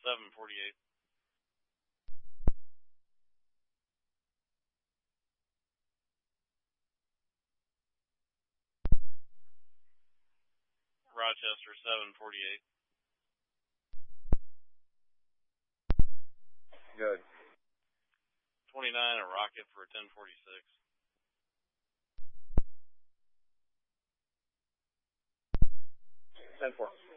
748. Rochester 748. Good. 29 a rocket for 1046. 10-4.